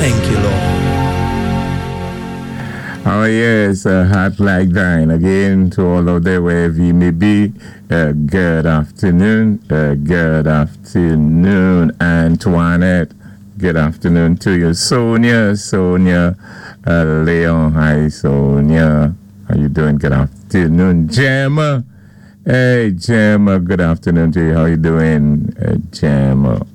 Thank you, Lord. Oh, yes, a heart like thine. Again, to all of there, wherever you may be, good afternoon. Good afternoon, Antoinette. Good afternoon to you, Sonia, Leon. Hi, Sonia. How you doing? Good afternoon, Gemma. Hey, Gemma. Good afternoon to you. How you doing, Gemma?